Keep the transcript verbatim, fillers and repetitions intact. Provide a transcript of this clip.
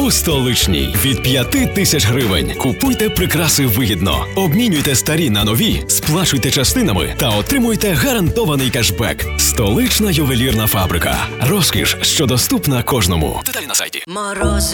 У Столичній від п'яти тисяч гривень. Купуйте прикраси вигідно. Обмінюйте старі на нові, сплачуйте частинами та отримуйте гарантований кешбек. Столична ювелірна фабрика. Розкіш, що доступна кожному. Деталі на сайті.